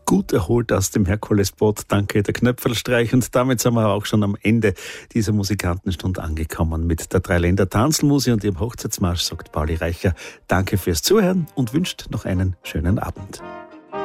gut erholt aus dem Herkulesboot. Danke, der Knöpfelstreich. Und damit sind wir auch schon am Ende dieser Musikantenstunde angekommen. Mit der Dreiländer Tanzelmusik und ihrem Hochzeitsmarsch sagt Pauli Reicher Danke fürs Zuhören und wünscht noch einen schönen Abend.